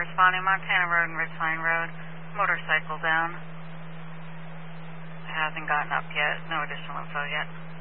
responding Montana Road and Ridgeline Road. Motorcycle down. It hasn't gotten up yet. No additional info yet.